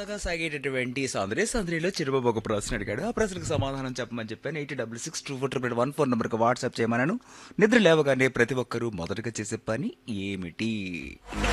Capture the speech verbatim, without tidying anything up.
సరదాగా సాగేటటువంటి సందడి సందడిలో చిరుబాబు ఒక ప్రశ్న అడిగాడు. ఆ ప్రశ్నకు సమాధానం చెప్పమని చెప్పాను. Eight double six two four triple one four నెంబర్కి వాట్సాప్ చేయమన్నాను. నిద్ర లేవగానే ప్రతి ఒక్కరూ మొదటగా చేసే పని ఏమిటి?